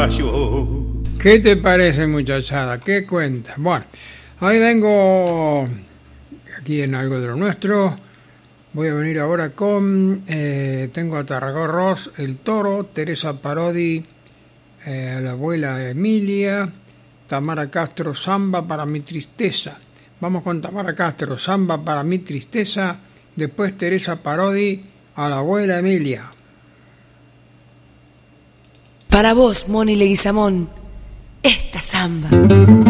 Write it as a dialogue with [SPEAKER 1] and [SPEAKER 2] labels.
[SPEAKER 1] caballo.
[SPEAKER 2] ¿Qué te parece, muchachada? ¿Qué cuentas? Bueno, hoy vengo aquí en Algo de lo Nuestro. Voy a venir ahora con... tengo a Tarragó Ross, El Toro, Teresa Parodi, la abuela Emilia, Tamara Castro, Samba para mi tristeza. Vamos con Tamara Castro, Samba para mi tristeza. Después Teresa Parodi, a la abuela Emilia.
[SPEAKER 3] Para vos, Moni Leguizamón, esta samba.